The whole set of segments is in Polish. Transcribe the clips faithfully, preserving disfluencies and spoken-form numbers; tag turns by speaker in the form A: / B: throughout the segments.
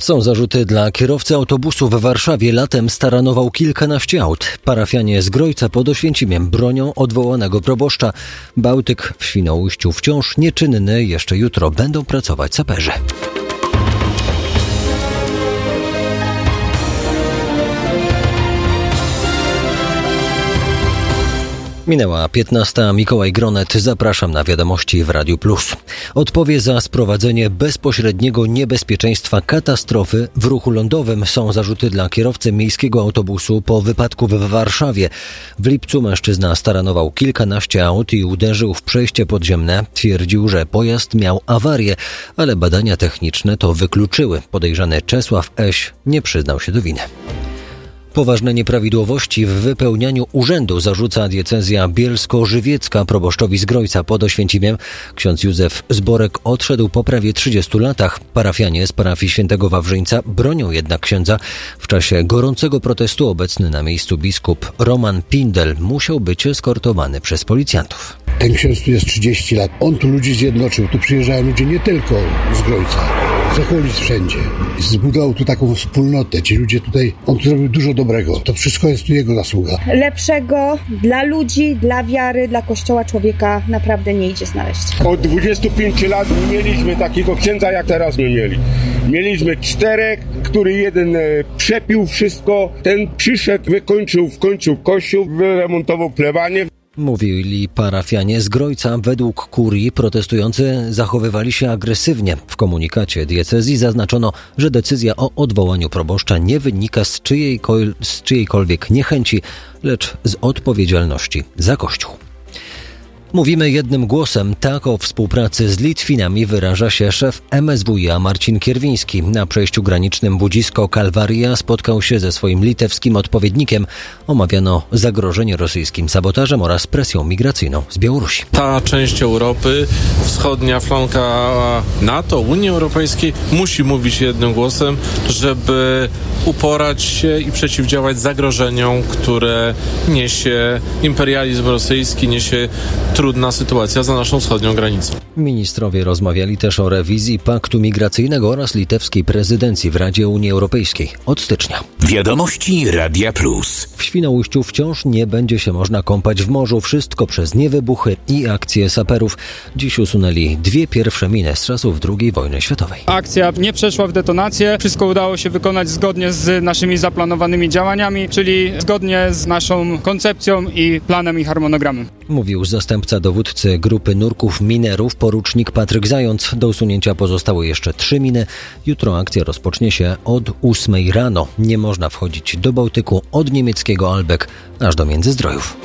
A: Są zarzuty dla kierowcy autobusu w Warszawie. Latem staranował kilkanaście aut. Parafianie z Grojca pod Oświęcimiem bronią odwołanego proboszcza. Bałtyk w Świnoujściu wciąż nieczynny. Jeszcze jutro będą pracować saperzy. Minęła piętnasta. Mikołaj Gronet. Zapraszam na wiadomości w Radiu Plus. Odpowie za sprowadzenie bezpośredniego niebezpieczeństwa katastrofy w ruchu lądowym. Są zarzuty dla kierowcy miejskiego autobusu po wypadku w Warszawie. W lipcu mężczyzna staranował kilkanaście aut i uderzył w przejście podziemne. Twierdził, że pojazd miał awarię, ale badania techniczne to wykluczyły. Podejrzany Czesław Eś nie przyznał się do winy. Poważne nieprawidłowości w wypełnianiu urzędu zarzuca diecezja bielsko-żywiecka proboszczowi z Grojca pod Oświęcimiem. Ksiądz Józef Zborek odszedł po prawie trzydziestu latach. Parafianie z parafii Świętego Wawrzyńca bronią jednak księdza. W czasie gorącego protestu obecny na miejscu biskup Roman Pindel musiał być eskortowany przez policjantów.
B: Ten ksiądz tu jest trzydzieści lat. On tu ludzi zjednoczył. Tu przyjeżdżają ludzie nie tylko z Grojca, z okolic wszędzie. Zbudował tu taką wspólnotę. Ci ludzie tutaj, on tu zrobił dużo dobrego. To wszystko jest tu jego zasługa.
C: Lepszego dla ludzi, dla wiary, dla Kościoła człowieka naprawdę nie idzie znaleźć.
D: Od dwudziestu pięciu lat nie mieliśmy takiego księdza, jak teraz my mieli. Mieliśmy czterech, który jeden przepił wszystko, ten przyszedł, wykończył w końcu kościół, wyremontował plewanie.
A: Mówili parafianie z Grojca. Według kurii protestujący zachowywali się agresywnie. W komunikacie diecezji zaznaczono, że decyzja o odwołaniu proboszcza nie wynika z, czyjejkol- z czyjejkolwiek niechęci, lecz z odpowiedzialności za Kościół. Mówimy jednym głosem. Tak o współpracy z Litwinami wyraża się szef M S W iA Marcin Kierwiński. Na przejściu granicznym Budzisko-Kalwaria spotkał się ze swoim litewskim odpowiednikiem. Omawiano zagrożenie rosyjskim sabotażem oraz presją migracyjną z Białorusi.
E: Ta część Europy, wschodnia flanka NATO, Unii Europejskiej musi mówić jednym głosem, żeby uporać się i przeciwdziałać zagrożeniom, które niesie imperializm rosyjski, niesie trudna sytuacja za naszą wschodnią granicą.
A: Ministrowie rozmawiali też o rewizji paktu migracyjnego oraz litewskiej prezydencji w Radzie Unii Europejskiej od stycznia.
F: Wiadomości Radia Plus.
A: W Świnoujściu wciąż nie będzie się można kąpać w morzu. Wszystko przez niewybuchy i akcje saperów. Dziś usunęli dwie pierwsze miny z czasów drugiej wojny światowej.
G: Akcja nie przeszła w detonację. Wszystko udało się wykonać zgodnie z naszymi zaplanowanymi działaniami, czyli zgodnie z naszą koncepcją i planem i harmonogramem.
A: Mówił zastępca dowódcy grupy nurków minerów porucznik Patryk Zając. Do usunięcia pozostały jeszcze trzy miny. Jutro akcja rozpocznie się od ósmej rano. Nie można wchodzić do Bałtyku od niemieckiego Albek aż do Międzyzdrojów.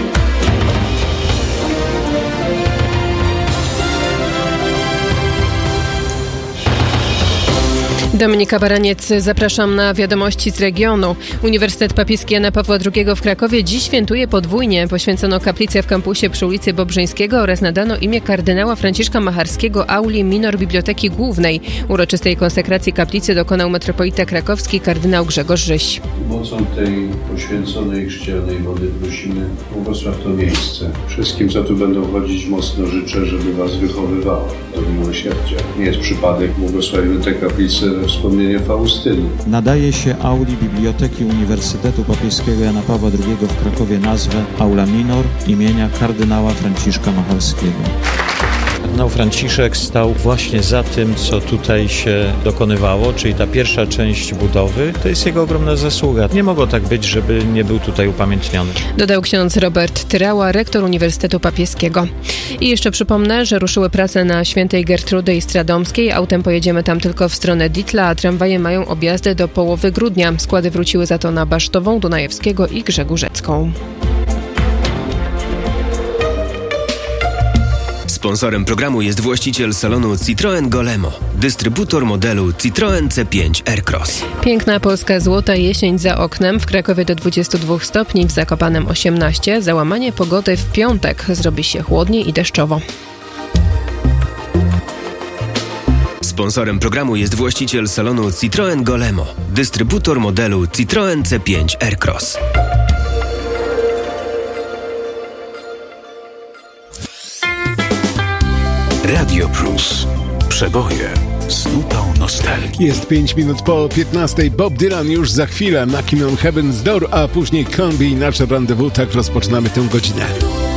H: Dominika Baraniec, zapraszam na wiadomości z regionu. Uniwersytet Papieski Jana Pawła drugiego w Krakowie dziś świętuje podwójnie. Poświęcono kaplicę w kampusie przy ulicy Bobrzyńskiego oraz nadano imię kardynała Franciszka Macharskiego auli minor Biblioteki Głównej. Uroczystej konsekracji kaplicy dokonał metropolita krakowski kardynał Grzegorz Ryś.
I: Mocą tej poświęconej chrzcielnej wody prosimy, błogosław to miejsce. Wszystkim, co tu będą chodzić, mocno życzę, żeby was wychowywało do miłosierdzia. Nie jest przypadek, błogosławimy tę kaplicę wspomnienie Faustyny. Nadaje się auli Biblioteki Uniwersytetu Papieskiego Jana Pawła drugiego w Krakowie nazwę Aula Minor imienia kardynała Franciszka Macharskiego.
J: Kardynał Franciszek stał właśnie za tym, co tutaj się dokonywało, czyli ta pierwsza część budowy. To jest jego ogromna zasługa. Nie mogło tak być, żeby nie był tutaj upamiętniony.
H: Dodał ksiądz Robert Tyrała, rektor Uniwersytetu Papieskiego. I jeszcze przypomnę, że ruszyły prace na Świętej Gertrudy i Stradomskiej. Autem pojedziemy tam tylko w stronę Ditla, a tramwaje mają objazdy do połowy grudnia. Składy wróciły za to na Basztową, Dunajewskiego i Grzegórzecką.
F: Sponsorem programu jest właściciel salonu Citroën Golemo, dystrybutor modelu Citroën C pięć Aircross.
H: Piękna polska złota jesień za oknem. W Krakowie do dwudziestu dwóch stopni, w Zakopanem osiemnaście. Załamanie pogody w piątek. Zrobi się chłodniej i deszczowo.
F: Sponsorem programu jest właściciel salonu Citroën Golemo, dystrybutor modelu Citroën C pięć Aircross. Radio Plus. Przeboje z nutą nostalgii.
K: Jest pięć minut po piętnastej. Bob Dylan już za chwilę. Knocking on Heaven's Door, a później Combi i nasze rendezvous. Tak rozpoczynamy tę godzinę.